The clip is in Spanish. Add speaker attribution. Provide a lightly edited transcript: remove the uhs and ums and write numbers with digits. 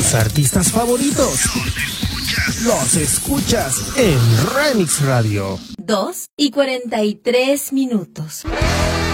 Speaker 1: Tus artistas favoritos los escuchas en Remix Radio.
Speaker 2: 2:43.